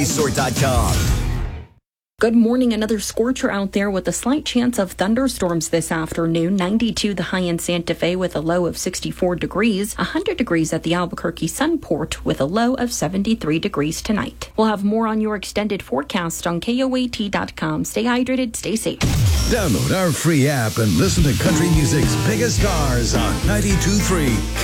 Resort.com. Good morning. Another scorcher out there with a slight chance of thunderstorms this afternoon. 92 the high in Santa Fe with a low of 64 degrees. 100 degrees at the Albuquerque Sunport with a low of 73 degrees tonight. We'll have more on your extended forecast on KOAT.com. Stay hydrated, stay safe. Download our free app and listen to country music's biggest stars on 92.3